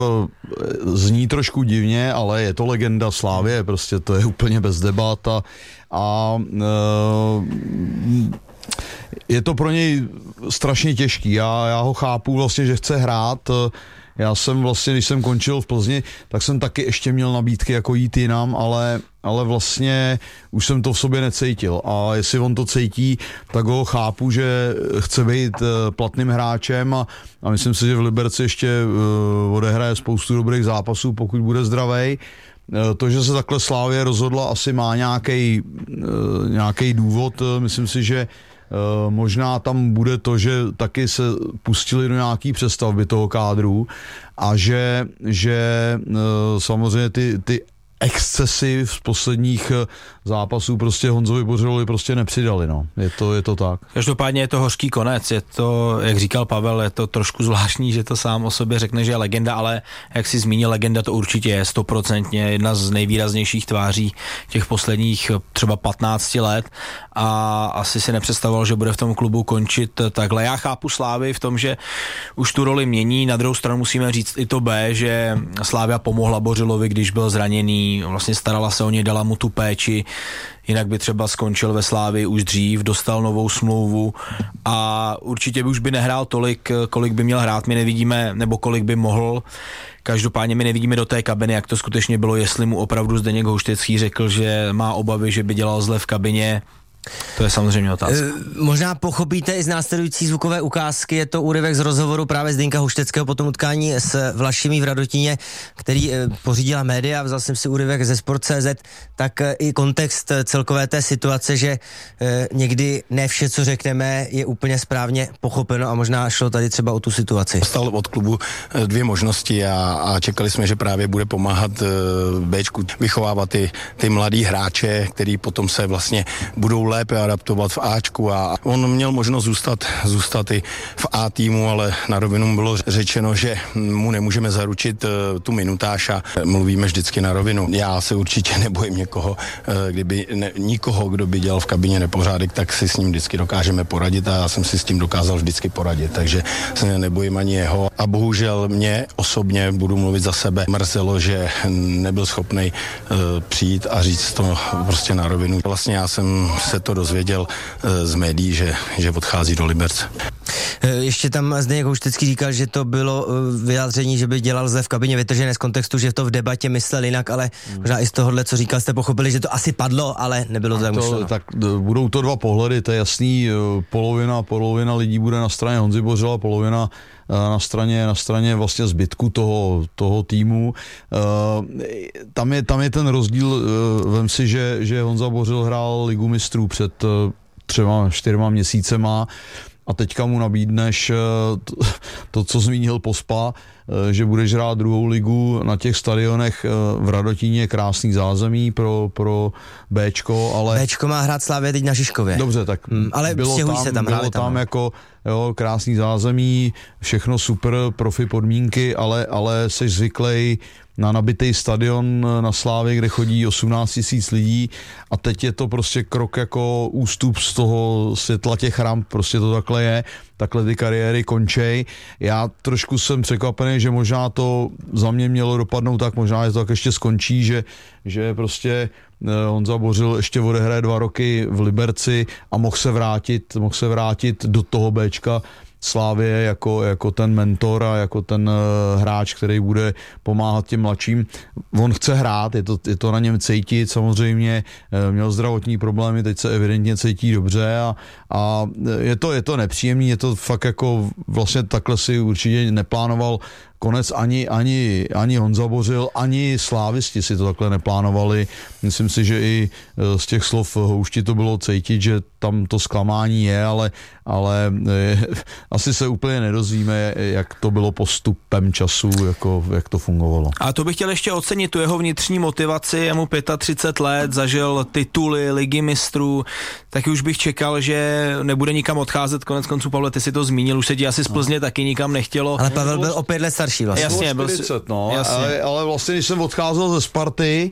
Zní trošku divně, ale je to legenda Slávie, prostě to je úplně bez debat a je to pro něj strašně těžký. Já ho chápu vlastně, že chce hrát. Já jsem vlastně, když jsem končil v Plzni, tak jsem taky ještě měl nabídky jako jít jinam, ale vlastně už jsem to v sobě necítil. A jestli on to cítí, tak ho chápu, že chce být platným hráčem a myslím si, že v Liberci ještě odehraje spoustu dobrých zápasů, pokud bude zdravej. To, že se takhle Slavie rozhodla, asi má nějaký důvod. Myslím si, že možná tam bude to, že taky se pustili do nějaký přestavby toho kádru a že samozřejmě ty excesy z posledních zápasů prostě Honzovi Bořilovi prostě nepřidali, no. Je to tak. Každopádně je to hořký konec, je to, jak říkal Pavel, je to trošku zvláštní, že to sám o sobě řekne, že je legenda, ale jak si zmínil, legenda to určitě je 100% jedna z nejvýraznějších tváří těch posledních třeba 15 let a asi si nepředstavoval, že bude v tom klubu končit takhle. Já chápu Slávy v tom, že už tu roli mění, na druhou stranu musíme říct i to B, že Slavia pomohla Bořilovi, když byl zraněný, vlastně starala se o něj, dala mu tu péči, jinak by třeba skončil ve Slávii už dřív, dostal novou smlouvu a určitě by už by nehrál tolik, kolik by měl hrát, my nevidíme, nebo kolik by mohl. Každopádně my nevidíme do té kabiny, jak to skutečně bylo, jestli mu opravdu Zdeněk Houštecký řekl, že má obavy, že by dělal zle v kabině. To je samozřejmě otázka. Možná pochopíte i z následující zvukové ukázky, je to úryvek z rozhovoru právě Zdeňka Houšteckého po tom utkání s Vlašimi v Radotíně, který pořídila média, vzal jsem si úryvek ze Sport.cz, tak i kontext celkové té situace, že někdy ne vše, co řekneme, je úplně správně pochopeno a možná šlo tady třeba o tu situaci. Dostal od klubu dvě možnosti a čekali jsme, že právě bude pomáhat Bčku vychovávat ty mladý hráče, který potom se vlastně budou lépe adaptovat v Ačku a on měl možnost zůstat i v A týmu, ale na rovinu bylo řečeno, že mu nemůžeme zaručit tu minutáž a mluvíme vždycky na rovinu. Já se určitě nebojím nikoho, kdo by dělal v kabině nepořádek, tak si s ním vždycky dokážeme poradit a já jsem si s tím dokázal vždycky poradit, takže se nebojím ani jeho. A bohužel mě osobně, budu mluvit za sebe, mrzelo, že nebyl schopnej přijít a říct to prostě na rovinu. Vlastně já jsem se to dozvěděl z médií, že odchází do Liberce. Ještě tam Zdeněk Houštecký říkal, že to bylo vyjádření, že by dělal zle v kabině, vytržené z kontextu, že to v debatě myslel jinak, ale možná i z tohohle, co říkal, jste pochopili, že to asi padlo, ale nebylo to tak myšleno. Tak budou to dva pohledy, to je jasný, polovina lidí bude na straně Honzy Bořila, polovina na straně vlastně zbytku toho týmu. Tam je ten rozdíl, vem si, že Honza Bořil hrál Ligu mistrů před 3-4 měsícema a teďka mu nabídneš to, co zmínil Pospa, že budeš hrát druhou ligu na těch stadionech v Radotíně, krásný zázemí pro Bčko, ale... Bčko má hrát Slavie teď na Žižkově. Dobře, tak ale bylo tam jako krásný zázemí, všechno super, profi podmínky, ale seš zvyklej na nabitý stadion na Slávě, kde chodí 18 000 lidí a teď je to prostě krok jako ústup z toho světla těch ramp, prostě to takhle je, takhle ty kariéry končej. Já trošku jsem překvapený, že možná to za mě mělo dopadnout tak, možná je to tak ještě skončí, že prostě Honza Bořil ještě odehraje 2 roky v Liberci a mohl se vrátit do toho Bčka Slávie jako ten mentor a jako ten hráč, který bude pomáhat těm mladším. On chce hrát, je to na něm cítit, samozřejmě měl zdravotní problémy, teď se evidentně cítí dobře a je to nepříjemný, je to fakt jako vlastně takhle si určitě neplánoval konec ani Honza Bořil, ani slávisti si to takhle neplánovali. Myslím si, že i z těch slov Houšti to bylo cítit, že tam to zklamání je, ale asi se úplně nedozvíme, jak to bylo postupem času, jak to fungovalo. A to bych chtěl ještě ocenit tu jeho vnitřní motivaci, je mu 35 let, zažil tituly Ligy mistrů, tak už bych čekal, že nebude nikam odcházet, konec konců, Pavle, ty si to zmínil, už se ti asi z Plzně taky nikam nechtělo. Ale Pavel byl o 5 let starší vlastně. Jasně, byl 40, ale vlastně, když jsem odcházel ze Sparty,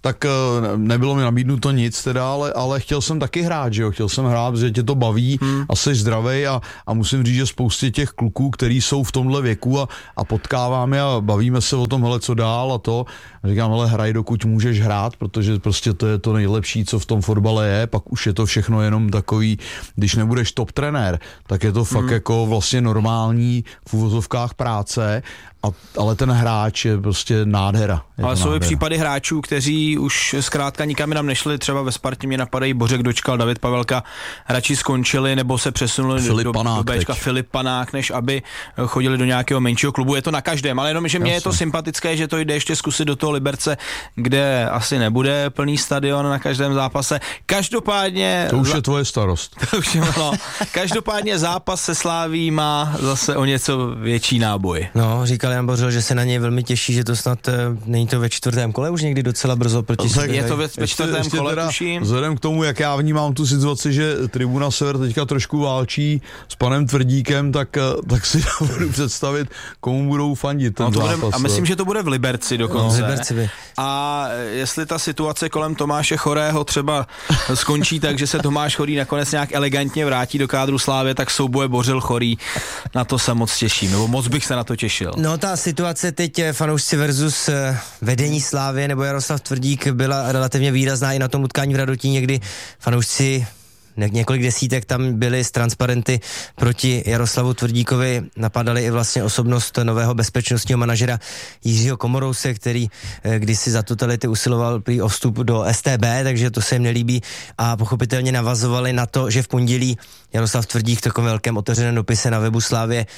tak nebylo mi nabídnuto nic teda, ale chtěl jsem taky hrát, že jo, chtěl jsem hrát, protože tě to baví a jsi zdravej a musím říct, že spoustě těch kluků, který jsou v tomhle věku a potkáváme a bavíme se o tom, hele, co dál a to. A říkám, hele, hraj, dokud můžeš hrát, protože prostě to je to nejlepší, co v tom fotbale je, pak už je to všechno jenom takový, když nebudeš top trenér, tak je to fakt jako vlastně normální v uvozovkách práce, ale ten hráč je prostě nádhera. Ale jsou i případy hráčů, kteří už zkrátka nikam jinam nešli, třeba ve Spartě mě napadají Bořek Dočkal, David Pavelka, radši skončili nebo se přesunuli do Bčka, Filip Panák, než aby chodili do nějakého menšího klubu. Je to na každém, ale jenom, že mně je to sympatické, že to jde ještě zkusit do toho Liberce, kde asi nebude plný stadion na každém zápase. Každopádně... To už je tvoje starost. To už je, no. Každopádně zápas se Sláví má zase o něco větší náboj. No, říkal Jan Bořil, že se na něj velmi těší, že to snad není to ve 4. kole už někdy docela brzo proti sobě. Je to ve 4. kole, teda, tuším. Vzhledem k tomu, jak já vnímám tu situaci, že Tribuna Sever teďka trošku válčí s panem Tvrdíkem, tak si budu představit, komu budou fandit ten zápas. A myslím, že to bude v Liberci dokonce. No, Liberci by. A jestli ta situace kolem Tomáše Chorého třeba skončí tak, že se Tomáš Chorý nakonec nějak elegantně vrátí do kádru Slávy, tak souboje Bořil Chorý, na to se moc těším, nebo moc bych se na to těšil. No, ta situace teď fanoušci versus vedení Slávy nebo Jaroslav Tvrdík byla relativně výrazná i na tom utkání v Radotíně, kdy fanoušci několik desítek tam byli z transparenty proti Jaroslavu Tvrdíkovi, napadali i vlastně osobnost nového bezpečnostního manažera Jiřího Komorouse, který kdysi za totality usiloval prý o vstup do STB, takže to se jim nelíbí a pochopitelně navazovali na to, že v pondělí Jaroslav Tvrdík v takovém velkém otevřeném dopise na webu Slávie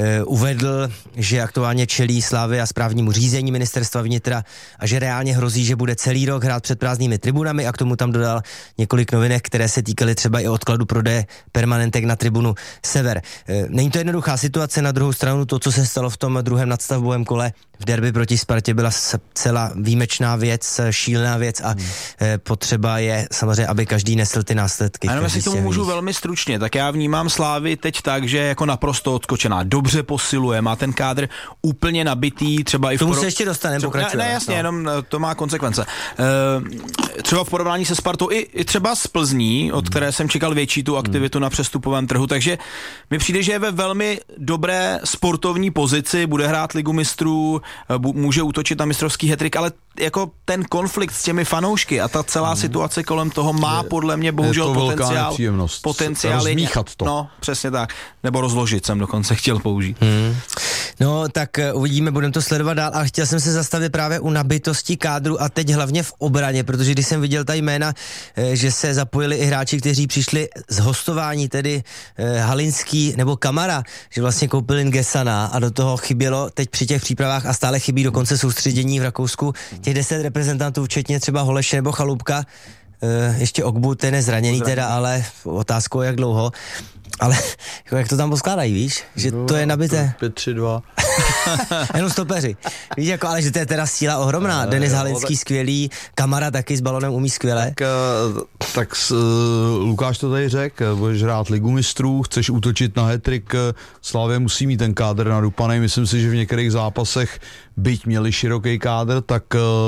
uvedl, že aktuálně čelí Slávy a správnímu řízení ministerstva vnitra a že reálně hrozí, že bude celý rok hrát před prázdnými tribunami a k tomu tam dodal několik novinek, které se týkaly třeba i odkladu prodeje permanentek na Tribunu Sever. Není to jednoduchá situace, na druhou stranu to, co se stalo v tom druhém nadstavbovém kole v derby proti Spartě, byla celá výjimečná věc, šílená věc a potřeba je samozřejmě, aby každý nesl ty následky. Ano, jestli k tomu můžu velmi stručně, tak já vnímám Slávy teď tak, že jako naprosto odskočená, dobře posiluje, má ten kádr úplně nabitý, třeba i v tomu se ještě dostaneme, pokračuje. Ne, jasně, jenom to má konsekvence. Třeba v porovnání se Spartou i třeba z Plzní, od které jsem čekal větší tu aktivitu na přestupovém trhu, takže mi přijde, že je ve velmi dobré sportovní pozici, bude hrát Ligu mistrů, může útočit na mistrovský hat-trick, ale jako ten konflikt s těmi fanoušky a ta celá situace kolem toho má podle mě bohužel potenciál rozmíchat to. No, přesně tak. Nebo rozložit jsem dokonce chtěl použít. No, tak uvidíme, budeme to sledovat dál, ale chtěl jsem se zastavit právě u nabitosti kádru a teď hlavně v obraně, protože když jsem viděl ta jména, že se zapojili i hráči, kteří přišli z hostování, tedy Halinský nebo Kamara, že vlastně koupili Ngesana a do toho chybělo teď při těch přípravách a stále chybí do konce soustředění v Rakousku těch 10 reprezentantů, včetně třeba Holeše nebo Chalupka. Ještě Ogbu, ten je zraněný teda, ale otázkou jak dlouho. Ale jak to tam poskládají, víš? Že to je nabité. 5-3-2. Jenom stopeři. Víš, jako, ale že to je teda síla ohromná. Denis Halinský skvělý, Kamara taky s balonem umí skvěle. Tak Lukáš to tady řekl, budeš hrát Ligu mistrů, chceš útočit na hat-trick, Slavia musí mít ten kádr nadupaný. Myslím si, že v některých zápasech, byť měli široký kádr, tak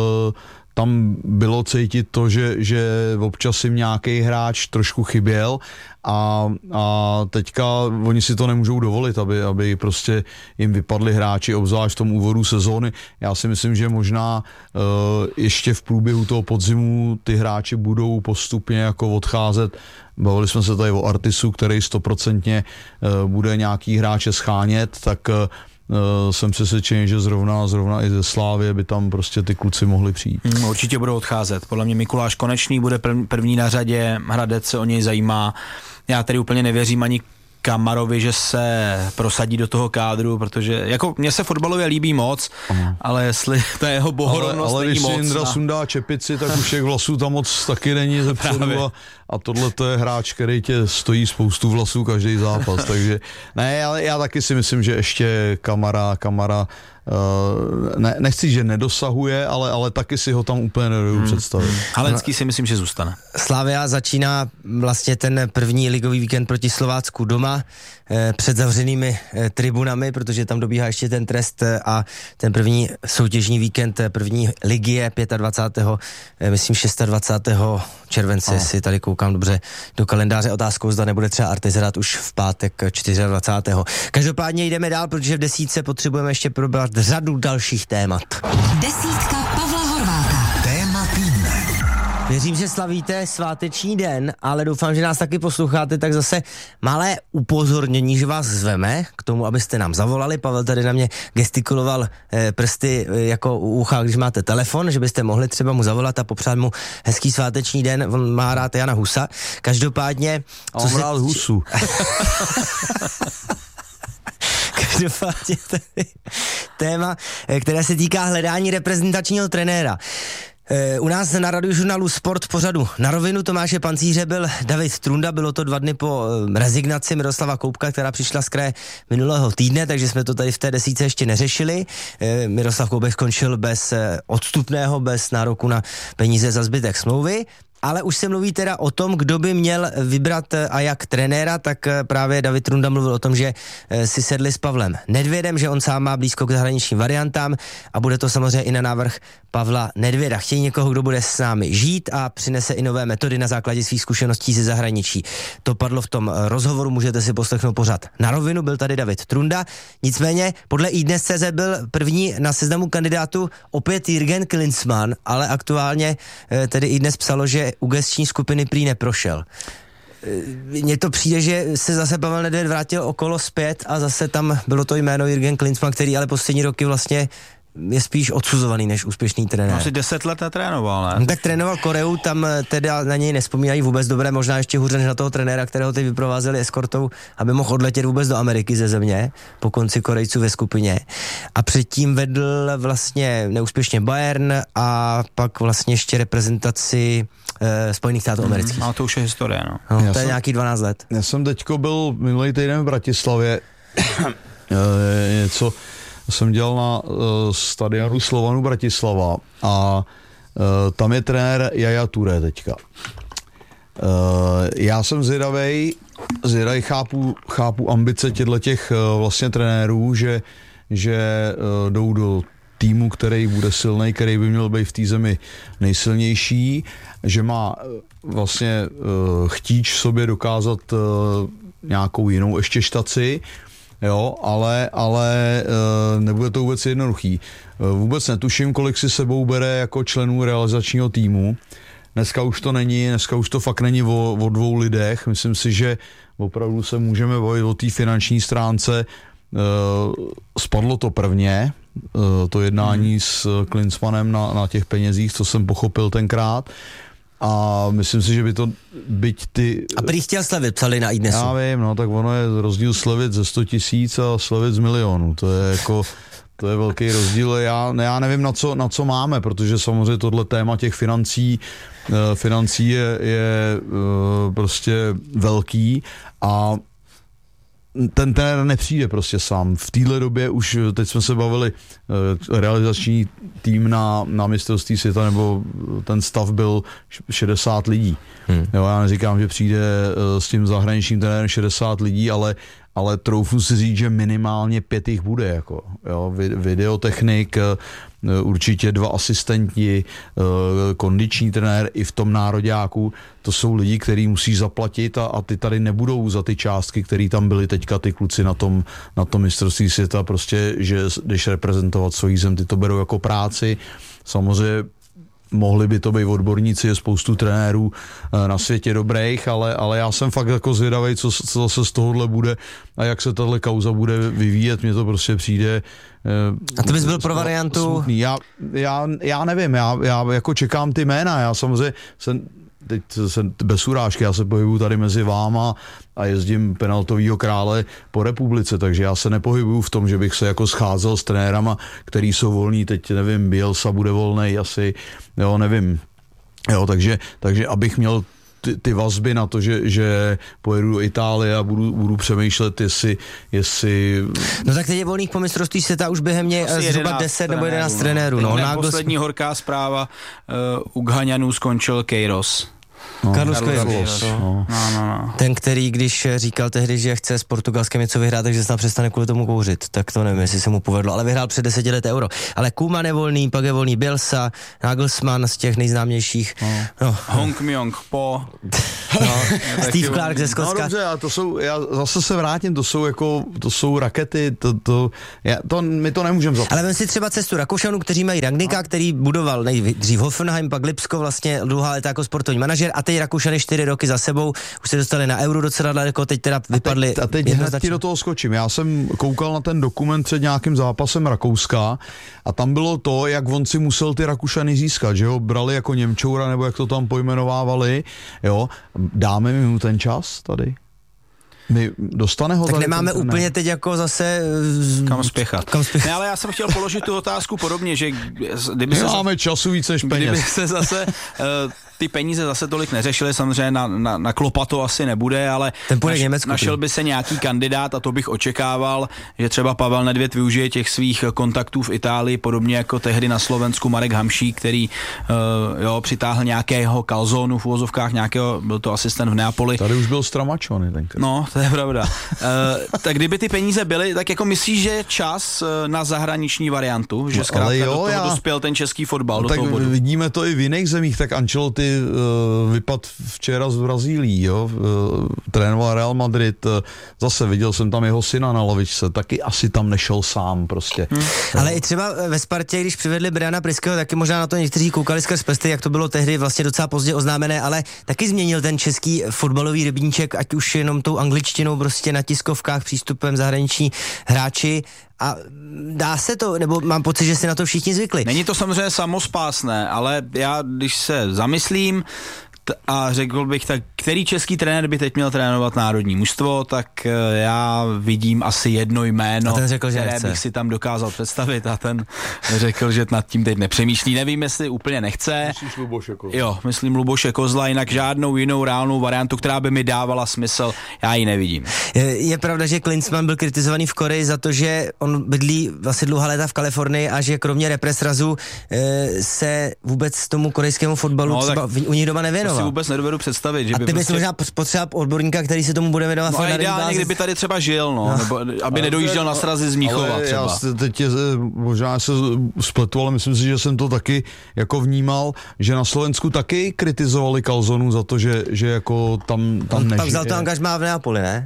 tam bylo cítit to, že občas jim nějaký hráč trošku chyběl a teďka oni si to nemůžou dovolit, aby prostě jim vypadli hráči, obzvlášť v tom úvodu sezóny. Já si myslím, že možná ještě v průběhu toho podzimu ty hráči budou postupně jako odcházet. Bavili jsme se tady o Artisu, který 100% bude nějaký hráče schánět, tak jsem přesvědčený, že zrovna i ze Slávie by tam prostě ty kluci mohli přijít. Určitě budou odcházet. Podle mě Mikuláš Konečný bude první na řadě, Hradec se o něj zajímá. Já tady úplně nevěřím ani Kamarovi, že se prosadí do toho kádru, protože jako mně se fotbalově líbí moc, ale jestli ta jeho bohorovnost není moc. Ale když si Jindra sundá čepici, tak už těch vlasů tam moc taky není zepředu a tohle to je hráč, který tě stojí spoustu vlasů každý zápas, takže ne, ale já taky si myslím, že ještě Kamara nechci, že nedosahuje, ale taky si ho tam úplně nedovedu představit. Halenský si myslím, že zůstane. Slavia začíná vlastně ten první ligový víkend proti Slovácku doma před zavřenými tribunami, protože tam dobíhá ještě ten trest a ten první soutěžní víkend první ligy je 25. myslím 26. července, si tady koukám dobře do kalendáře. Otázkou, zda nebude třeba Artez hrát už v pátek 24. Každopádně jdeme dál, protože v desítce potřebujeme ještě probrat řadu dalších témat. Desítka Pavla Horváta. Téma týdne. Věřím, že slavíte sváteční den, ale doufám, že nás taky posloucháte, tak zase malé upozornění, že vás zveme k tomu, abyste nám zavolali. Pavel tady na mě gestikuloval prsty jako u ucha, když máte telefon, že byste mohli třeba mu zavolat a popřát mu hezký sváteční den. On má rád Jana Husa. Každopádně... On rád Husu. Každopádně tady téma, které se týká hledání reprezentačního trenéra. U nás na Radiožurnálu Sport pořadu Na rovinu Tomáše Pancíře byl David Trunda, bylo to 2 dny po rezignaci Miroslava Koubka, která přišla z kraje minulého týdne, takže jsme to tady v té desíce ještě neřešili. Miroslav Koubek skončil bez odstupného, bez nároku na peníze za zbytek smlouvy. Ale už se mluví teda o tom, kdo by měl vybrat a jak trenéra, tak právě David Trunda mluvil o tom, že si sedli s Pavlem Nedvědem, že on sám má blízko k zahraničním variantám a bude to samozřejmě i na návrh Pavla Nedvěda. Chtějí někoho, kdo bude s námi žít a přinese i nové metody na základě svých zkušeností ze zahraničí. To padlo v tom rozhovoru, můžete si poslechnout pořad Na rovinu, byl tady David Trunda. Nicméně podle iDnes.cz byl první na seznamu kandidátů opět Jürgen Klinsmann, ale aktuálně tedy iDnes psalo, že u gestční skupiny prý neprošel. Mně to přijde, že se zase Pavel Nedvěd vrátil okolo zpět a zase tam bylo to jméno Jürgen Klinsmann, který ale poslední roky vlastně je spíš odsuzovaný než úspěšný trenér. Asi 10 let netrénoval, ne? No, tak trénoval Koreu, tam teda na něj nespomínají vůbec dobré, možná ještě hůře než na toho trenéra, kterého teď vyprovázeli eskortou, aby mohl odletět vůbec do Ameriky ze země po konci Korejců ve skupině. A předtím vedl vlastně neúspěšně Bayern a pak vlastně ještě reprezentaci Spojených států amerických. No to už je historie, no. No, to je nějaký 12 let. Já jsem teďko byl minulý týden v Bratislavě, něco jsem dělal na stadionu Slovanu Bratislava a tam je trenér Yaya Touré teďka. Já jsem zvědavej, chápu ambice těch vlastně trenérů, že jdou do týmu, který bude silný, který by měl být v té zemi nejsilnější, že má vlastně chtíč sobě dokázat nějakou jinou ještě štaci, jo, ale nebude to vůbec jednoduchý. Vůbec netuším, kolik si sebou bere jako členů realizačního týmu. Dneska už to fakt není o 2 lidech. Myslím si, že opravdu se můžeme bavit o té finanční stránce. Spadlo to prvně, to jednání s Klinsmannem na těch penězích, co jsem pochopil tenkrát. A myslím si, že by to byť ty... A prý chtěl slevit, psali na iDnesu. Já vím, no tak ono je rozdíl slevit ze 100 000 a slevit z milionu. To je velký rozdíl. Já nevím, na co máme, protože samozřejmě tohle téma těch financí je prostě velký a ten trenér nepřijde prostě sám. V téhle době už, teď jsme se bavili, realizační tým na mistrovství světa, nebo ten stav byl 60 lidí. Jo, já neříkám, že přijde s tím zahraničním trenérem 60 lidí, ale troufnu si říct, že minimálně 5 jich bude. Jako, jo, videotechnik, určitě 2 asistenti, kondiční trenér i v tom nároďáku. To jsou lidi, který musíš zaplatit a ty tady nebudou za ty částky, které tam byly teďka ty kluci na tom mistrovství světa. Prostě, že když reprezentovat svoji zem, ty to berou jako práci. Samozřejmě mohli by to být odborníci, je spoustu trenérů na světě dobrých, ale já jsem fakt jako zvědavej, co zase z tohohle bude a jak se tahle kauza bude vyvíjet. Mně to prostě přijde... A to bys byl pro variantu? Smutný. Já nevím, já jako čekám ty jména, já samozřejmě teď jsem bez urážky, já se pohybuju tady mezi váma a jezdím penaltovýho krále po republice, takže já se nepohybuju v tom, že bych se jako scházel s trenérama, který jsou volní, teď nevím, Bielsa bude volnej asi, jo, nevím, jo, takže abych měl ty vazby na to, že pojedu do Itálie a budu přemýšlet, jestli... No tak teď je volných po mistrovství světa už během mě zhruba 10 nebo 11 trenérů. No. Poslední horká zpráva, u Ghaňanů skončil Queiroz. Carlos Queiroz. No. Ten, který, když říkal tehdy, že chce s Portugalskem něco vyhrát, takže snad přestane kvůli tomu kouřit, tak to nevím, jestli se mu povedlo, ale vyhrál před 10 let Euro. Ale Koeman je volný, pak je volný Bielsa, Nagelsmann z těch nejznámějších. No. Hong Myung-po. Steve Clark ze Skotska. No dobře, a já zase se vrátím, to jsou rakety, my to nemůžeme zapomenout. Ale vem si třeba cestu Rakušanů, kteří mají Rangnicka, který budoval nejdřív Hoffenheim, pak Lipsko, vlastně dlouhá léta jako sportovní manažer, a teď Rakušany 4 roky za sebou, už se dostali na Euro docela daleko, teď teda vypadli. A teď hned ti do toho skočím. Já jsem koukal na ten dokument před nějakým zápasem Rakouska a tam bylo to, jak on si musel ty Rakušany získat, že ho brali jako Němčoura, nebo jak to tam pojmenovávali, jo. Dáme mu ten čas tady? Dostane ho tak tady nemáme úplně teď jako zase kam spěchat. Ne, ale já jsem chtěl položit tu otázku podobně, že kdyby se máme času více než peněz. Kdyby se zase ty peníze zase tolik neřešily, samozřejmě na klopa to asi nebude, ale našel by se nějaký kandidát a to bych očekával, že třeba Pavel Nedvěd využije těch svých kontaktů v Itálii, podobně jako tehdy na Slovensku Marek Hamšík, který přitáhl nějakého kalzónu v uvozovkách, byl to asistent v Neapoli. Tady už byl Stramačony tenkrát. No, to je pravda. Tak kdyby ty peníze byly, tak jako myslíš, že je čas na zahraniční variantu, že zkrátka do toho dospěl ten český fotbal, do tak toho bodu. Vidíme to i v jiných zemích, tak Ancelotti vypad včera z Brazílii, trénoval Real Madrid, zase viděl jsem tam jeho syna na lavičce, taky asi tam nešel sám prostě. Ale i třeba ve Spartě, když přivedli Briana Priského, taky možná na to někteří koukali skrz prsty, jak to bylo tehdy vlastně docela pozdě oznámené, ale taky změnil ten český fotbalový rybníček, ať už jenom tou angličtinou prostě na tiskovkách, přístupem zahraniční hráči. A dá se to, nebo mám pocit, že si na to všichni zvykli. Není to samozřejmě samospásné, ale já, když se zamyslím a řekl bych, tak který český trenér by teď měl trénovat národní mužstvo, tak já vidím asi jedno jméno, které bych si tam dokázal představit, a ten řekl, že nad tím teď nepřemýšlí. Nevím, jestli úplně nechce. Myslíš Luboše Kozla? Jo, myslím Luboše Kozla, jinak žádnou jinou reálnou variantu, která by mi dávala smysl, já ji nevidím. Je pravda, že Klinsmann byl kritizovaný v Koreji za to, že on bydlí vlastně dlouhá léta v Kalifornii a že kromě represrazu se vůbec tomu korejskému fotbalu třeba u nich doma nevěnoval. To si vůbec nedovedu představit, že by ty bys možná potřeba odborníka, který se tomu bude věnovat. No a ideálně, kdyby tady třeba žil, nebo aby nedojížděl na srazy z Mnichova třeba. Já teď možná se spletu, ale myslím si, že jsem to taky jako vnímal, že na Slovensku taky kritizovali Calzonu za to, že jako tam nežije. Pak vzal to angažmá v Neapoli, ne?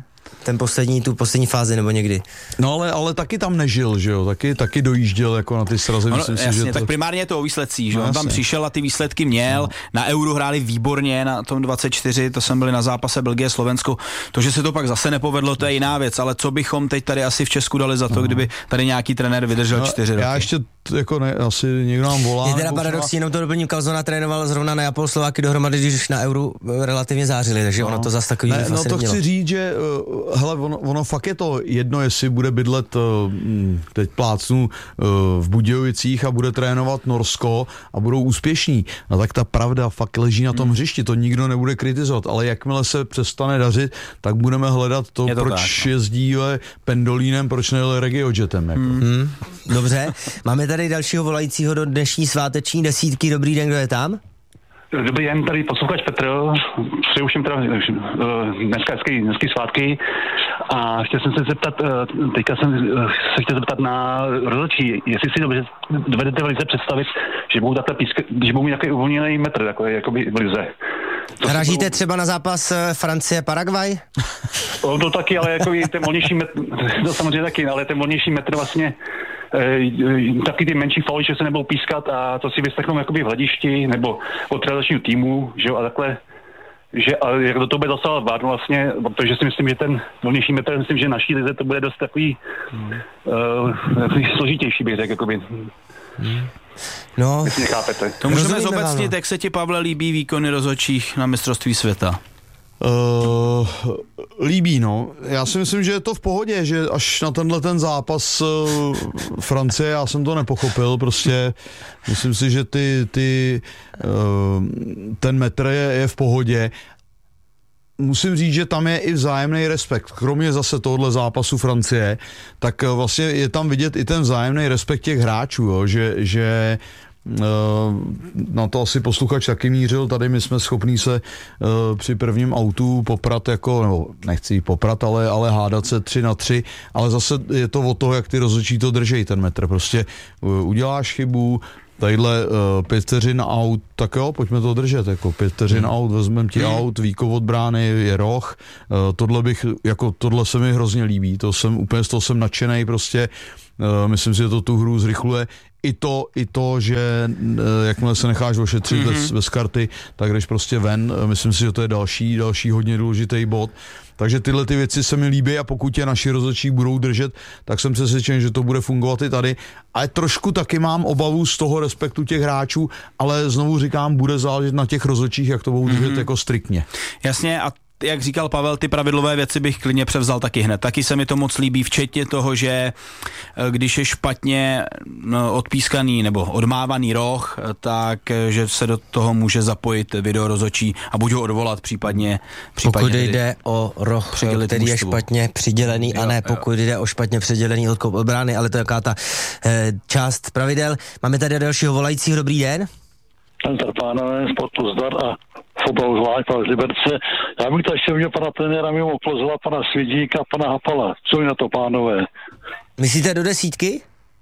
Tu poslední fázi nebo někdy. No ale taky tam nežil, že jo, taky dojížděl jako na ty srazy. Myslím jasně, si, že tak primárně je to o výsledcích, že on tam přišel a ty výsledky měl, na Euro hráli výborně, na tom 24, to jsem byli na zápase Belgie, Slovensko, to, že se to pak zase nepovedlo, to je jiná věc, ale co bychom teď tady asi v Česku dali za to, kdyby tady nějaký trenér vydržel 4 roky. Já ještě jako asi někdo nám volá. Je teda paradoxní, jenom to doplním, Calzona trénoval zrovna Neapol, Slováky dohromady, když na Euro relativně zářili, takže ono to zase takový ne, to chci říct, že hele, ono fakt je to jedno, jestli bude bydlet, teď plácnu, v Budějovicích a bude trénovat Norsko a budou úspěšní. No tak ta pravda fakt leží na tom hřišti, to nikdo nebude kritizovat, ale jakmile se přestane dařit, tak budeme hledat to proč tak, jezdí pendolínem, proč nejeli regiojetem. Jako. Dobře, máme tady dalšího volajícího do dnešní sváteční desítky. Dobrý den, kdo je tam? Dobrý den, tady posluchač Petr, přeju všem teda dneska hezký svátky a chtěl jsem se zeptat, teďka jsem se chtěl zeptat na rozhodčí, jestli si dobře dovedete v lize představit, že budou takhle když budou mít takový uvolněný metr, jakoby v lize. Hražíte třeba na zápas Francie-Paraguay? To taky, ale jako ten volnější metr, to samozřejmě taky, ale ten volnější metr vlastně taky ty menší fauly, že se nebudou pískat a to si vyslechnou jakoby v hledišti nebo od realizačního týmu, že jo, a takhle, že a jak do toho bude zasahovat VAR vlastně, protože si myslím, že ten volnější metr, myslím, že naší lize to bude dost takový složitější, bych řekl, jakoby. No, nechápete. To můžeme zobecnit, jak se ti, Pavle, líbí výkony rozhodčích na mistrovství světa? Líbí, no. Já si myslím, že je to v pohodě, že až na ten zápas Francie, já jsem to nepochopil, prostě myslím si, že ten metr je v pohodě, musím říct, že tam je i vzájemný respekt. Kromě zase tohohle zápasu Francie, tak vlastně je tam vidět i ten vzájemný respekt těch hráčů, jo? Že na to asi posluchač taky mířil, tady my jsme schopní se při prvním autu poprat jako, nebo nechci poprat, ale hádat se 3-3, ale zase je to o toho, jak ty rozhodčí to držej ten metr, prostě uděláš chybu, tadyhle 5 vteřin aut, tak jo, pojďme to držet, jako 5 vteřin aut, vezmeme ti aut, výkov od brány, je roh, tohle se mi hrozně líbí, z toho jsem nadšenej prostě, myslím si, že to tu hru zrychluje, i to, že jakmile se necháš ošetřit bez karty, tak jdeš prostě ven, myslím si, že to je další hodně důležitý bod. Takže tyhle ty věci se mi líbí a pokud je naši rozhodčí budou držet, tak jsem přesvědčen, že to bude fungovat i tady. Ale trošku taky mám obavu z toho respektu těch hráčů, ale znovu říkám, bude záležet na těch rozhodčích, jak to budou držet jako striktně. Jasně, a jak říkal Pavel, ty pravidlové věci bych klidně převzal taky hned. Taky se mi to moc líbí, včetně toho, že když je špatně odpískaný nebo odmávaný roh, tak že se do toho může zapojit videorozhodčí a buď ho odvolat případně pokud jde o roh, který je špatně přidělený, a ne pokud jde o špatně přidělený odkop od brány, ale to je jaká ta část pravidel. Máme tady dalšího volajícího, dobrý den. Pánové, sportu zdar a fotbal zvlášť z Liberce. Já bych tady ještě měl pana trenéra mimo Plzla, pana Svědíka, pana Hapala. Co je na to, pánové? Myslíte do desítky?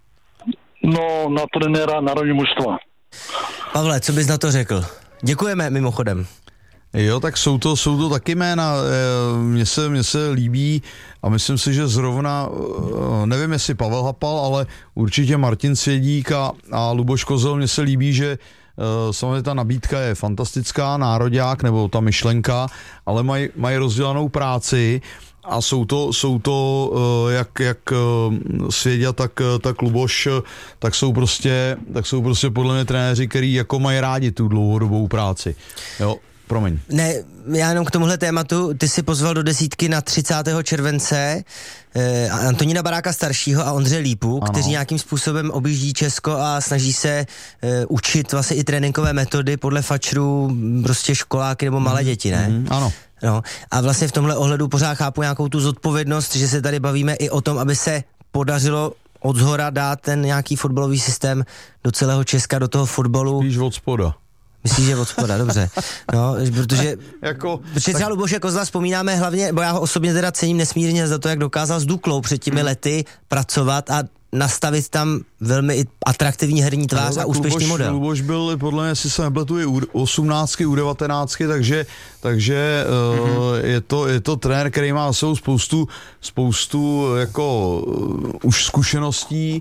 No, na trenéra národního mužstva. Pavle, co bys na to řekl? Děkujeme mimochodem. Jo, tak jsou to taky jména, mně se líbí a myslím si, že zrovna, nevím jestli Pavel Hapal, ale určitě Martin Svědík a Luboš Kozel, mně se líbí, že samozřejmě ta nabídka je fantastická, nároďák nebo ta myšlenka, ale mají rozdělanou práci a jsou to jak Svěďa, tak Luboš, tak jsou prostě podle mě trenéři, který jako mají rádi tu dlouhodobou práci. Jo. Promiň. Ne, já jenom k tomuhle tématu, ty si pozval do desítky na 30. července Antonína Baráka staršího a Ondře Lípu, kteří nějakým způsobem objíždí Česko a snaží se učit vlastně i tréninkové metody podle fačrů, prostě školáky nebo malé děti, ne? Ano. No, a vlastně v tomhle ohledu pořád chápu nějakou tu zodpovědnost, že se tady bavíme i o tom, aby se podařilo odzhora dát ten nějaký fotbalový systém do celého Česka, do toho fotbalu. Spíš od spoda. Myslíš, že od spoda, dobře. No, protože třeba tak... Luboše Kozla vzpomínáme hlavně, bo já ho osobně teda cením nesmírně za to, jak dokázal s Duklou před těmi lety pracovat a nastavit tam velmi atraktivní herní tvář a úspěšný model. Luboš byl, podle mě, jestli se nepletu, i U18, U19, takže je to trenér, který má svou spoustu jako už zkušeností,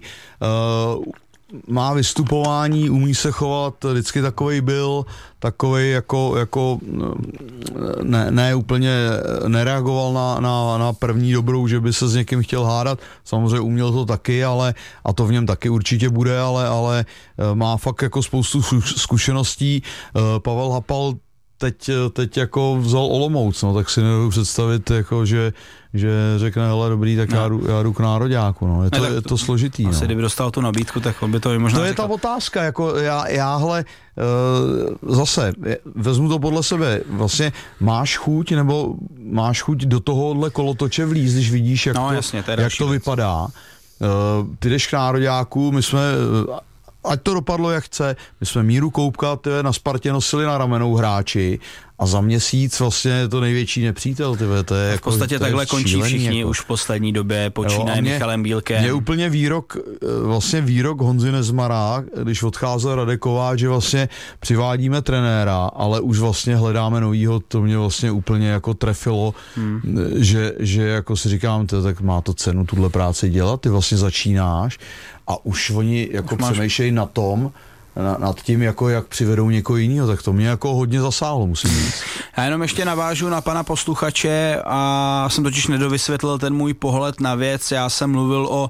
má vystupování, umí se chovat, vždycky takovej jako ne úplně nereagoval na první dobrou, že by se s někým chtěl hádat, samozřejmě uměl to taky, a to v něm taky určitě bude, ale má fakt jako spoustu zkušeností. Pavel Hapal teď jako vzal Olomouc, no, tak si nedovedu představit, jako, že řekne, hele, dobrý, tak já jdu k nároďáku, no. Je to složitý. Asi no. Kdyby dostal tu nabídku, tak on by to možná to je řekl. ta otázka, jako jáhle zase, vezmu to podle sebe, vlastně máš chuť do tohohle kolotoče vlíz, když vidíš, jak to vypadá. Ty jdeš k nároďáku, my jsme... Ať to dopadlo jak chce, my jsme Míru Koupka na Spartě nosili na ramenou hráči a za měsíc vlastně je to největší nepřítel. To je v podstatě takhle končí všichni jako. Už v poslední době, počínaje Michalem Bílkem. Je úplně výrok Honzy Nezmara, když odcházel Radek Kováč, že vlastně přivádíme trenéra, ale už vlastně hledáme novýho, to mě vlastně úplně jako trefilo, že jako si říkám, tak má to cenu tuhle práci dělat, ty vlastně začínáš a už oni jako přemýšlejí na tom, nad tím, jako jak přivedou někoho jiného, tak to mě jako hodně zasáhlo, musím říct. Já jenom ještě navážu na pana posluchače a jsem totiž nedovysvětlil ten můj pohled na věc. Já jsem mluvil o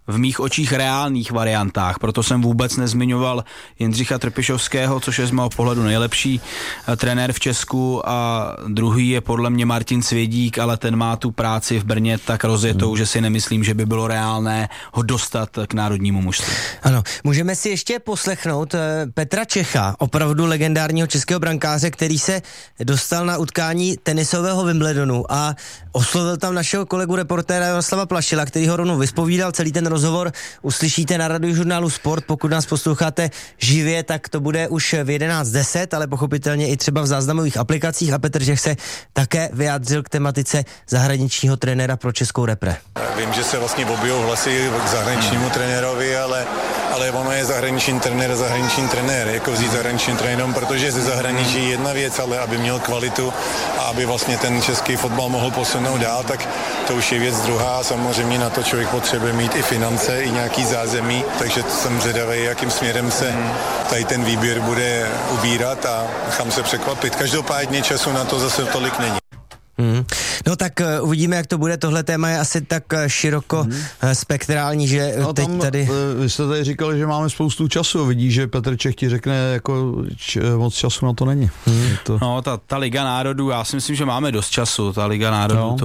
v mých očích reálných variantách, proto jsem vůbec nezmiňoval Jindřicha Trpišovského, což je z mého pohledu nejlepší trenér v Česku, a druhý je podle mě Martin Svědík, ale ten má tu práci v Brně tak rozjetou, že si nemyslím, že by bylo reálné ho dostat k národnímu mužstvu. Ano, můžeme si ještě poslechnout Petra Čecha, opravdu legendárního českého brankáře, který se dostal na utkání tenisového Wimbledonu a oslovil tam našeho kolegu reportéra Jaroslava Plašila, který ho rovnou vyspovídal. Celý ten rozhovor uslyšíte na Radiožurnálu Sport. Pokud nás posloucháte živě, tak to bude už v 11:10, ale pochopitelně i třeba v záznamových aplikacích, a Petr Čech se také vyjádřil k tematice zahraničního trenéra pro českou repre. Vím, že se vlastně objevou hlasy k zahraničnímu trenérovi, ale ono je zahraniční trenér, jako vzít zahraničním trenérem, protože ze zahraničí je jedna věc, ale aby měl kvalitu a aby vlastně ten český fotbal mohl posunout dál, tak to už je věc druhá. Samozřejmě na to člověk potřebuje mít i finance, i nějaký zázemí, takže jsem zvědavý, jakým směrem se tady ten výběr bude ubírat a nechám se překvapit. Každopádně času na to zase tolik není. No tak uvidíme, jak to bude. Tohle téma je asi tak široko spektrální, že no, teď tady... Vy jste tady říkali, že máme spoustu času. Vidíš, že Petr Čech ti řekne, jako moc času na to není. To... No, ta Liga národů, já si myslím, že máme dost času. Ta Liga národů,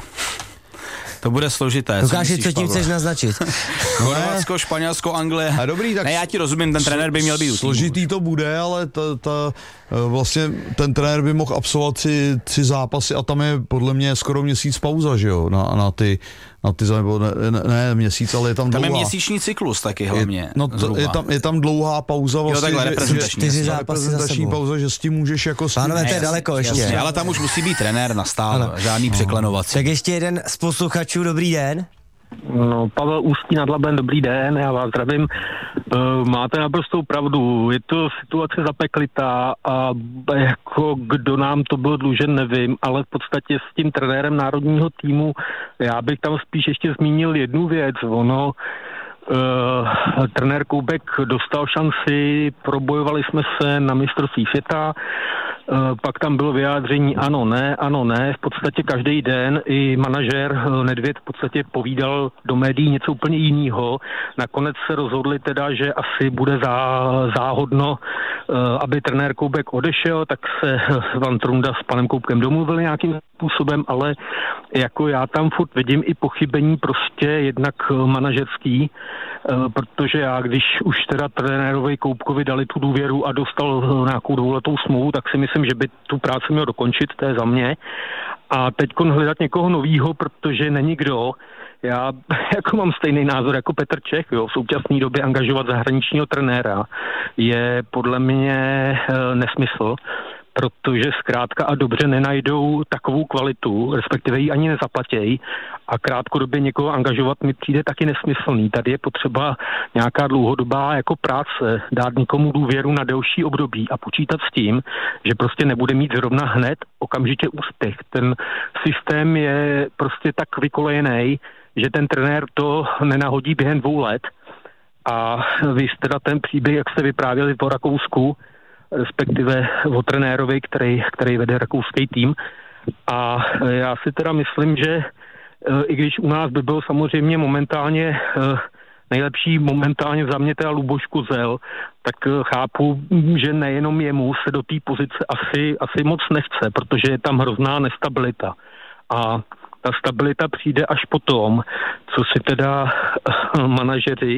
to bude složité. Dokáži, co tím chceš naznačit? Chorvatsko, Španělsko, Anglie. A dobrý, tak ne, já ti rozumím, ten trenér by měl být složitý to bude, ale vlastně ten trenér by mohl absolvovat tři zápasy a tam je podle mě skoro měsíc pauza, že jo, na ty ne měsíc, ale je tam dlouhá. Tam je měsíční cyklus taky hlavně. Je tam dlouhá pauza vlastně, čtyři zápasy pauza, že s tím můžeš jako... Pánové, to je daleko ještě. Jasně, ale tam už musí být trenér nastále, žádný překlenovací. Tak ještě jeden z posluchačů, dobrý den. No, Pavel Ústí nad Labem, dobrý den, já vás zdravím. Máte naprostou pravdu, je to situace zapeklitá a jako kdo nám to byl dlužen, nevím, ale v podstatě s tím trenérem národního týmu já bych tam spíš ještě zmínil jednu věc. Trenér Koubek dostal šanci, probojovali jsme se na mistrovství světa, pak tam bylo vyjádření ano, ne, v podstatě každý den i manažer Nedvěd v podstatě povídal do médií něco úplně jiného. Nakonec se rozhodli teda, že asi bude záhodno, aby trenér Koubek odešel, tak se Van Trunda s panem Koubkem domluvili nějakým způsobem, ale jako já tam furt vidím i pochybení prostě jednak manažerský, protože já, když už teda trenérovi Koubkovi dali tu důvěru a dostal nějakou dvouletou smlouvu, tak si myslím, že by tu práci měl dokončit, to je za mě. A teďkon hledat někoho novýho, protože není kdo. Já jako mám stejný názor jako Petr Čech, jo, v současné době angažovat zahraničního trenéra je podle mě nesmysl, protože zkrátka a dobře nenajdou takovou kvalitu, respektive ji ani nezaplatějí a krátkodobě někoho angažovat mi přijde taky nesmyslný. Tady je potřeba nějaká dlouhodobá jako práce, dát někomu důvěru na delší období a počítat s tím, že prostě nebude mít zrovna hned okamžitě úspěch. Ten systém je prostě tak vykolejený, že ten trenér to nenahodí během 2 let a vy jste teda ten příběh, jak jste vyprávěli po Rakousku, respektive o trenérovi, který vede rakouský tým. A já si teda myslím, že i když u nás by byl samozřejmě momentálně nejlepší momentálně za mě teda Luboš Kozel, tak chápu, že nejenom jemu se do té pozice asi moc nechce, protože je tam hrozná nestabilita. A ta stabilita přijde až potom, co si teda manažeři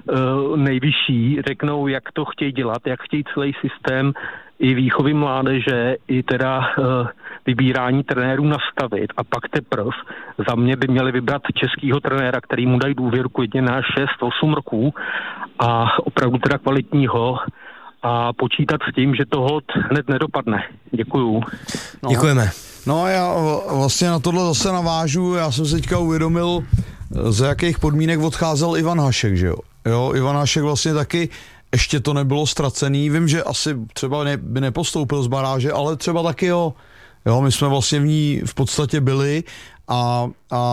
nejvyšší řeknou, jak to chtějí dělat, jak chtějí celý systém i výchovy mládeže, i teda vybírání trenérů nastavit. A pak teprv za mě by měli vybrat českýho trenéra, který mu dají důvěru klidně na 6-8 roků a opravdu teda kvalitního a počítat s tím, že toho hned nedopadne. Děkuju. No. Děkujeme. No a já vlastně na tohle zase navážu, já jsem se teďka uvědomil, za jakých podmínek odcházel Ivan Hašek, že jo? Jo, Ivan Hašek vlastně taky ještě to nebylo ztracený, vím, že asi třeba by nepostoupil z baráže, ale třeba taky jo, my jsme vlastně v ní v podstatě byli a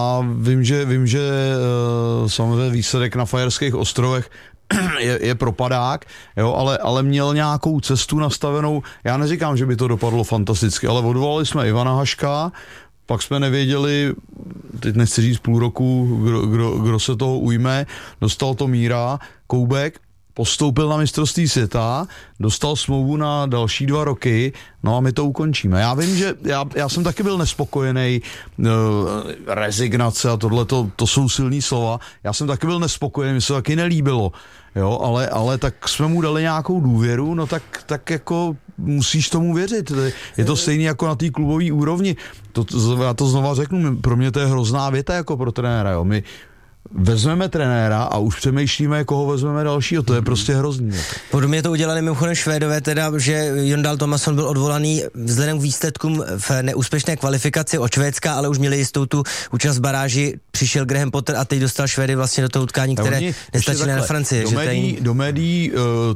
vím, že samozřejmě výsledek na Fajerských ostrovech je propadák, jo, ale měl nějakou cestu nastavenou. Já neříkám, že by to dopadlo fantasticky, ale odvolali jsme Ivana Haška, pak jsme nevěděli, teď nechci říct půl roku, kdo se toho ujme, dostal to Míra Koubek, postoupil na mistrovství světa, dostal smlouvu na další 2 roky, no a my to ukončíme. Já vím, že já jsem taky byl nespokojený, rezignace a tohle, to jsou silný slova, já jsem taky byl nespokojený, mi se taky nelíbilo, jo, ale tak jsme mu dali nějakou důvěru, no tak jako musíš tomu věřit. Je to stejný jako na té klubové úrovni. Já to znova řeknu, pro mě to je hrozná věta jako pro trenéra, jo. My vezmeme trenéra a už přemýšlíme, koho vezmeme dalšího, to je prostě hrozný. Podobně to udělali mimochodem Švédové, teda, že Jon Dahl Tomasson byl odvolaný vzhledem k výsledkům v neúspěšné kvalifikaci od Švédska, ale už měli jistou tu účast v baráži, přišel Graham Potter a teď dostal Švédy vlastně do toho utkání, které nestačily na Francii. Do médií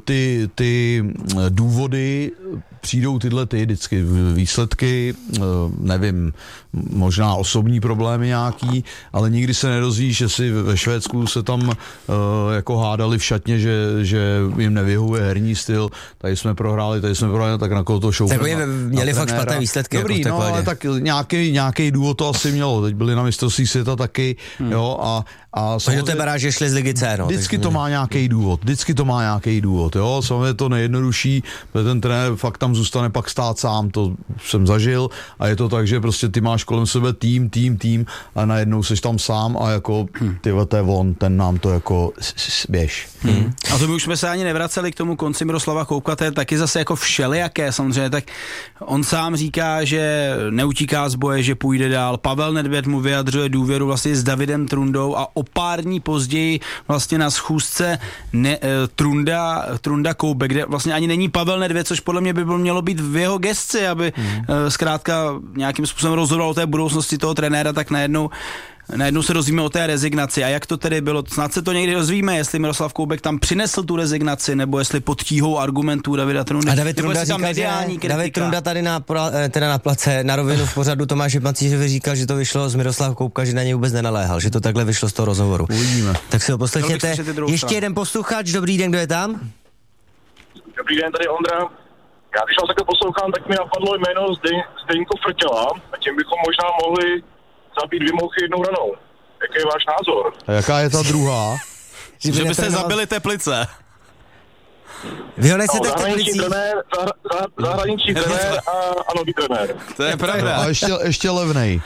ty důvody přijdou tyhle vždycky výsledky, nevím, možná osobní problémy nějaký, ale nikdy se nedozví, že si ve Švédsku se tam jako hádali v šatně, že jim nevyhovuje herní styl, tady jsme prohráli, tak na koho to šoupne. Tak měli fakt špatné výsledky. Dobrý, jako ale tak nějaký důvod to asi mělo, teď byli na mistrovství světa taky, jo, a do té baráže šli z ligy C, no. Vždycky to má nějaký důvod, jo, samozřejmě to nejjednodušší, protože ten trenér fakt tam zůstane pak stát sám, to jsem zažil a je to tak, že prostě ty máš kolem sebe tým a najednou seš tam sám a jako tyhle, to je on, ten nám to jako běž. A to my už jsme se ani nevraceli k tomu konci Miroslava Koubka, to je taky zase jako všelijaké samozřejmě, tak on sám říká, že neutíká z boje, že půjde dál. Pavel Nedvěd mu vyjadřuje důvěru vlastně s Davidem Trundou a o pár dní později vlastně na schůzce Trunda Koubek, kde vlastně ani není Pavel Nedvěd, což podle mě by mělo být v jeho gesci, aby zkrátka nějakým způsobem rozhodoval o té budoucnosti toho trenéra, tak najednou se dozvíme o té rezignaci. A jak to tedy bylo? Snad se to někdy dozvíme, jestli Miroslav Koubek tam přinesl tu rezignaci, nebo jestli pod tíhou argumentů Davida Trundy. A David Trunda říkal, že David Trunda tady na place, na rovinu v pořadu Tomáše Pancířovi říkal, že to vyšlo z Miroslava Koubka, že na něj vůbec nenaléhal, že to takhle vyšlo z toho rozhovoru. Uvidíme. Tak si ho poslechněte. Ještě jeden posluchač, dobrý den, kdo je tam? Dobrý den, tady Ondra. Já když vás takhle poslouchám, tak mi napadlo jméno Zdeňko Frtěla a tím bychom možná mohli zabít 2 mouchy jednou ranou. Jaký je váš názor? A jaká je ta druhá? Že byste zabili Teplice. Vy ho nechcete v Teplicích? Zahraniční trenér a nový trenér. To je pravda. A ještě levnej.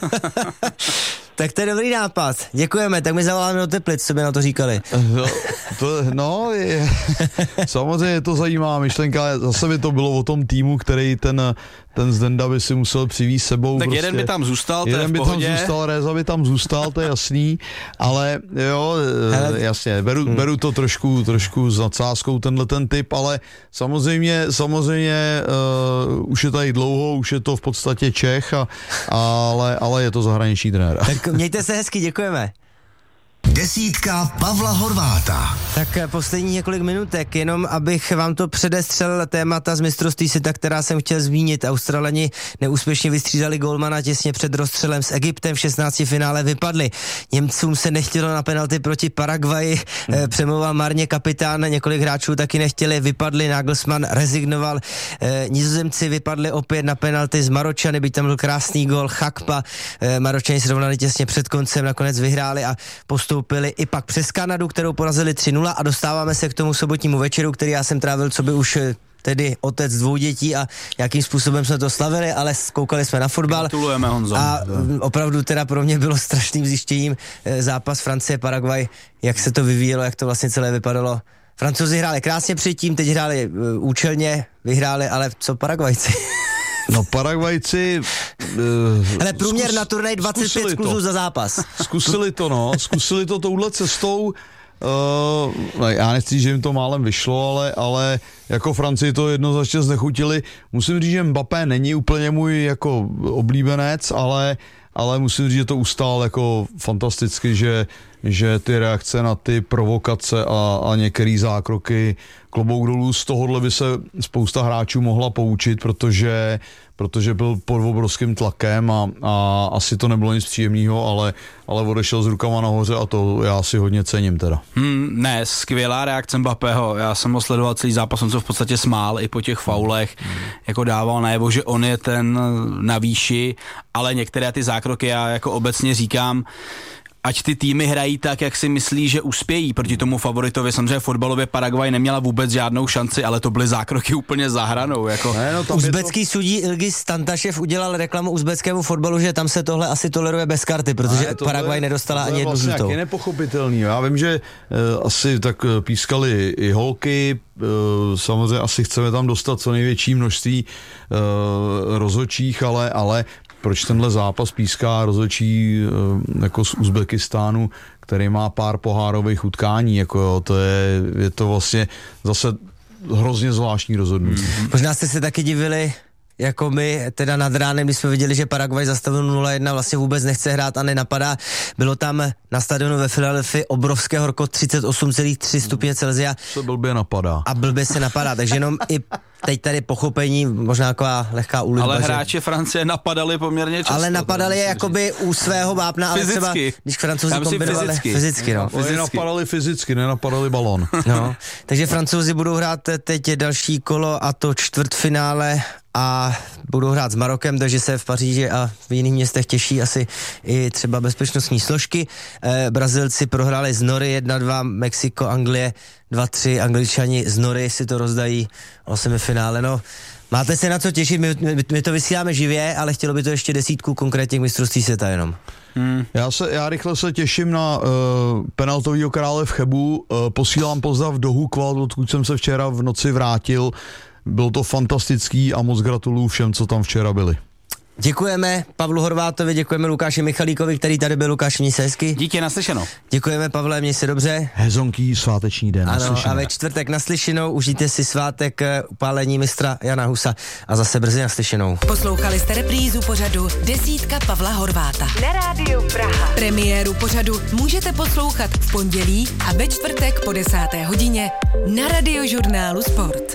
Tak to je dobrý nápad. Děkujeme, tak my zavoláme do Teplic, co by na to říkali. Samozřejmě je to zajímavá myšlenka, ale zase by to bylo o tom týmu, který ten Zdenda by si musel přivést sebou. Tak prostě, jeden by tam zůstal, to je jeden v pohodě. Tam zůstal, Réza by tam zůstal, to je jasný, ale jo, jasně, beru to trošku s nadsázkou tenhle ten typ, ale samozřejmě už je tady dlouho, už je to v podstatě Čech, ale je to zahraniční trenér. Tak mějte se hezky, děkujeme. Desítka Pavla Horváta. Tak poslední několik minutek, jenom abych vám to předestřelil témata z mistrovství světa, která jsem chtěl zmínit. Australani neúspěšně vystřídali gólmana těsně před rozstřelem s Egyptem, v 16. finále vypadli. Němcům se nechtělo na penalty proti Paraguayi, přemlouval marně kapitán, několik hráčů taky nechtěli, vypadli, Nagelsmann rezignoval. Nizozemci vypadli opět na penalty z Maročany, byť tam byl krásný gól Chakpa. Maročani se rovnali těsně před koncem, nakonec vyhráli a postoupili i pak přes Kanadu, kterou porazili 3-0 a dostáváme se k tomu sobotnímu večeru, který já jsem trávil, co by už tedy otec 2 dětí a jakým způsobem jsme to slavili, ale koukali jsme na fotbal. Gratulujeme, Honzo. A opravdu teda pro mě bylo strašným zjištěním zápas Francie-Paraguay, jak se to vyvíjelo, jak to vlastně celé vypadalo. Francouzi hráli krásně předtím, teď hráli účelně, vyhráli, ale co Paraguajci? No Paraguajci... Ale průměr na turnaj 25 skluzů za zápas. Zkusili to touhle cestou. Já nechci, že jim to málem vyšlo, ale jako Francii to jednoznačně znechutili. Musím říct, že Mbappé není úplně můj jako oblíbenec, ale musím říct, že to ustál jako fantasticky, že že ty reakce na ty provokace a některé zákroky, klobouk dolů, z tohohle by se spousta hráčů mohla poučit, protože byl pod obrovským tlakem a asi to nebylo nic příjemného, ale odešel s rukama nahoře a to já si hodně cením teda. Ne, skvělá reakce Mbappého, já jsem ho sledoval celý zápas, on se v podstatě smál i po těch faulech, jako dával najevo, že on je ten na výši, ale některé ty zákroky já jako obecně říkám, ať ty týmy hrají tak, jak si myslí, že uspějí proti tomu favoritovi. Samozřejmě fotbalově Paraguay neměla vůbec žádnou šanci, ale to byly zákroky úplně za hranou. Jako. Uzbecký sudí Ilgis Tantašev udělal reklamu uzbeckému fotbalu, že tam se tohle asi toleruje bez karty, protože Paraguay nedostala ani jednu žlutou. To je nepochopitelný. Já vím, že asi tak pískali i holky, samozřejmě asi chceme tam dostat co největší množství rozhodčích, ale proč tenhle zápas píská rozhodčí jako z Uzbekistánu, který má pár pohárových utkání, jako jo, je to vlastně zase hrozně zvláštní rozhodnutí. Možná jste se taky divili, jako my, teda nad ránem, když jsme viděli, že Paraguay zastavil 0-1, vlastně vůbec nechce hrát a nenapadá. Bylo tam na stadionu ve Filadelfii obrovské horko 38,3 stupně Celsia. Se blbě napadá. A blbě se napadá, takže jenom i teď tady pochopení, možná taková lehká úlitba. Ale hráči Francie napadali poměrně často. Ale napadali je jakoby u svého vápna, ale třeba, když Francouzi kombinovali fyzicky. Oni napadali fyzicky, nenapadali balón. No, takže Francouzi budou hrát teď další kolo a to čtvrtfinále a budou hrát s Marokem, takže se v Paříži a v jiných městech těší asi i třeba bezpečnostní složky. Brazilci prohráli z Nory 1-2, Mexiko, Anglie 2-3, Angličani z Nory si to rozdají o semifinále. No, máte se na co těšit, my to vysíláme živě, ale chtělo by to ještě 10 konkrétních mistrovství světa jenom. Já rychle se těším na penaltovýho krále v Chebu, posílám pozdrav do Hukval, odkud jsem se včera v noci vrátil. Bylo to fantastický a moc gratuluju všem, co tam včera byli. Děkujeme Pavlu Horvátovi, děkujeme Lukáši Michalíkovi, který tady byl. Lukáš, měj se hezky. Díky, naslyšenou. Děkujeme, Pavle, měj se dobře. Hezonký sváteční den. Ano, a ve čtvrtek naslyšenou, užijte si svátek upálení mistra Jana Husa a zase brzy naslyšenou. Poslouchali jste reprízu pořadu Desítka Pavla Horváta. Na rádiu Praha. Premiéru pořadu můžete poslouchat v pondělí a ve čtvrtek po 10. hodině na Radiožurnálu Sport.